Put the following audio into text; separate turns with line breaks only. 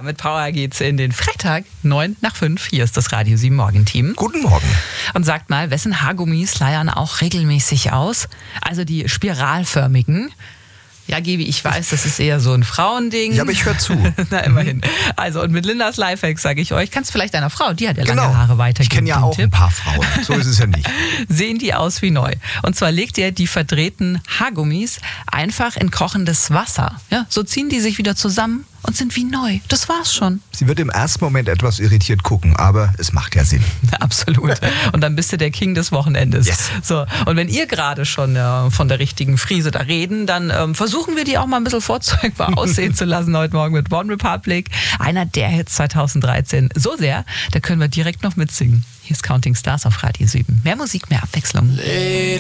mit Power geht's in den Freitag, 5:09. Hier ist das Radio 7 Morgenteam.
Guten Morgen.
Und sagt mal, wessen Haargummis leiern auch regelmäßig aus? Also die spiralförmigen. Ja, Gebi, ich weiß, das ist eher so ein Frauending.
Ja, aber ich höre zu.
Na, immerhin. Also, und mit Lindas Lifehack sage ich euch, kannst vielleicht deiner Frau, die hat ja
Genau.
lange Haare, weitergeben.
Ich kenne ja auch ein paar Frauen. So ist es ja nicht.
Sehen die aus wie neu. Und zwar legt ihr die verdrehten Haargummis einfach in kochendes Wasser. Ja, so ziehen die sich wieder zusammen und sind wie neu. Das war's schon.
Sie wird im ersten Moment etwas irritiert gucken, aber es macht ja Sinn.
Absolut. Und dann bist du der King des Wochenendes.
Yes.
So. Und wenn ihr gerade schon von der richtigen Frise da reden, dann versuchen wir die auch mal ein bisschen vorzeigbar aussehen zu lassen heute Morgen mit One Republic. Einer der Hits 2013. So sehr, da können wir direkt noch mitsingen. Hier ist Counting Stars auf Radio 7. Mehr Musik, mehr Abwechslung.